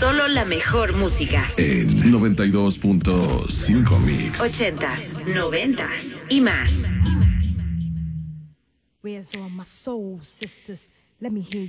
Solo la mejor música. En 92.5 Mix. 80s, 90s y más. Where's all my soul sisters? Let me hear